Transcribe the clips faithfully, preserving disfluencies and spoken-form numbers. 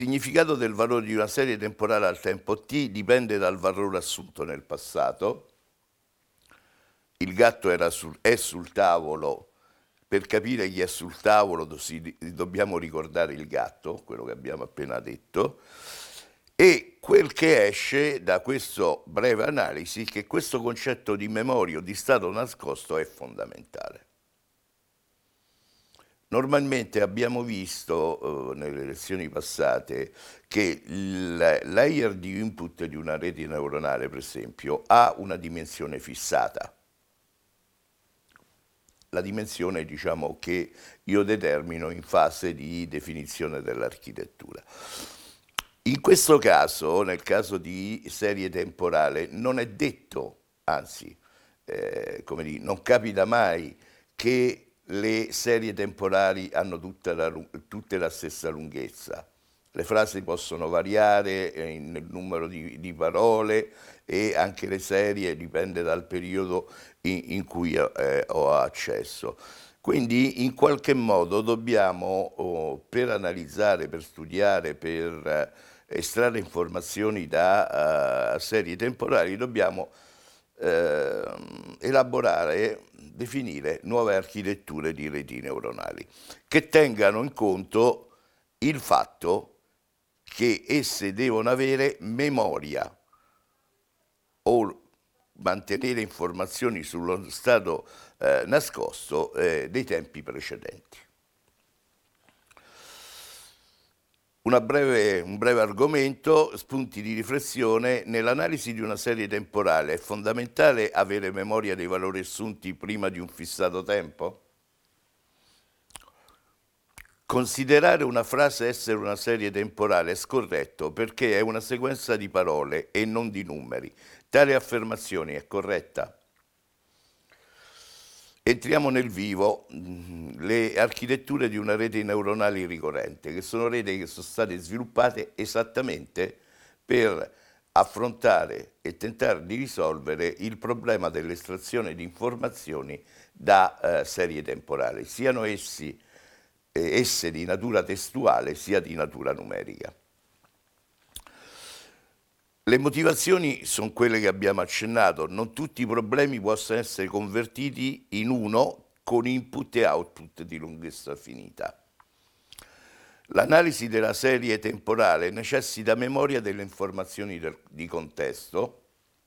Il significato del valore di una serie temporale al tempo t dipende dal valore assunto nel passato. Il gatto era sul, è sul tavolo. Per capire chi è sul tavolo dobbiamo ricordare il gatto, quello che abbiamo appena detto, e quel che esce da questa breve analisi è che questo concetto di memoria o di stato nascosto è fondamentale. Normalmente abbiamo visto eh, nelle lezioni passate che il layer di input di una rete neuronale, per esempio, ha una dimensione fissata. La dimensione, diciamo, che io determino in fase di definizione dell'architettura. In questo caso, nel caso di serie temporale, non è detto, anzi, eh, come dire, non capita mai che le serie temporali hanno tutta la, tutte la stessa lunghezza. Le frasi possono variare nel numero di, di parole e anche le serie dipende dal periodo in, in cui eh, ho accesso. Quindi in qualche modo dobbiamo, oh, per analizzare, per studiare, per eh, estrarre informazioni da uh, serie temporali, dobbiamo eh, elaborare, definire nuove architetture di reti neuronali che tengano in conto il fatto che esse devono avere memoria o mantenere informazioni sullo stato eh, nascosto eh, dei tempi precedenti. Una breve, un breve argomento, spunti di riflessione. Nell'analisi di una serie temporale è fondamentale avere memoria dei valori assunti prima di un fissato tempo? Considerare una frase essere una serie temporale è scorretto perché è una sequenza di parole e non di numeri. Tale affermazione è corretta? Entriamo nel vivo, le architetture di una rete neuronale ricorrente, che sono reti che sono state sviluppate esattamente per affrontare e tentare di risolvere il problema dell'estrazione di informazioni da eh, serie temporali, siano essi, eh, esse di natura testuale sia di natura numerica. Le motivazioni sono quelle che abbiamo accennato, non tutti i problemi possono essere convertiti in uno con input e output di lunghezza finita. L'analisi della serie temporale necessita memoria delle informazioni del, di contesto.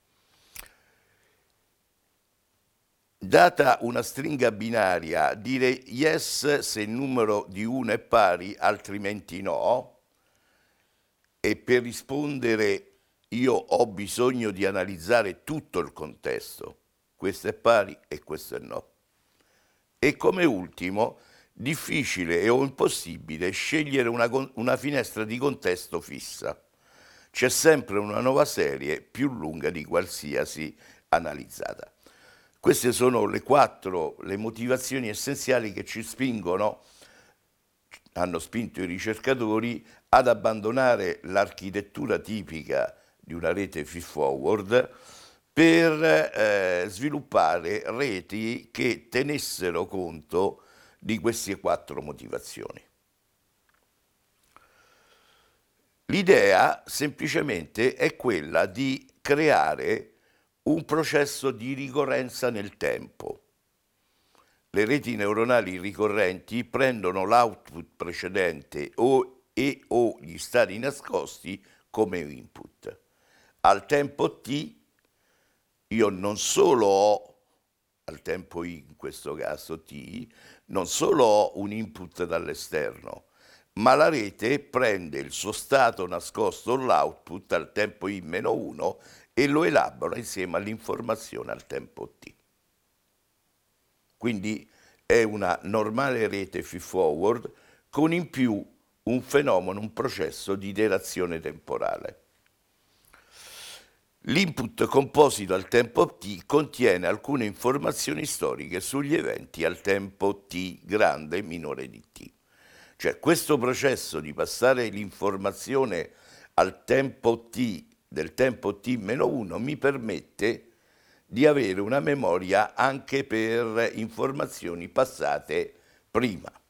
Data una stringa binaria, dire yes se il numero di uno è pari, altrimenti no, e per rispondere io ho bisogno di analizzare tutto il contesto, questo è pari e questo è no. E come ultimo, difficile o impossibile scegliere una, una finestra di contesto fissa. C'è sempre una nuova serie più lunga di qualsiasi analizzata. Queste sono le quattro le motivazioni essenziali che ci spingono, hanno spinto i ricercatori ad abbandonare l'architettura tipica di una rete feed-forward per eh, sviluppare reti che tenessero conto di queste quattro motivazioni. L'idea semplicemente è quella di creare un processo di ricorrenza nel tempo. Le reti neuronali ricorrenti prendono l'output precedente o, e o gli stati nascosti come input. Al tempo t io non solo ho, al tempo i in questo caso t, non solo ho un input dall'esterno, ma la rete prende il suo stato nascosto, l'output, al tempo i meno uno e lo elabora insieme all'informazione al tempo t. Quindi è una normale rete feed-forward con in più un fenomeno, un processo di iterazione temporale. L'input composito al tempo t contiene alcune informazioni storiche sugli eventi al tempo t grande e minore di t. Cioè questo processo di passare l'informazione al tempo t del tempo t meno uno mi permette di avere una memoria anche per informazioni passate prima.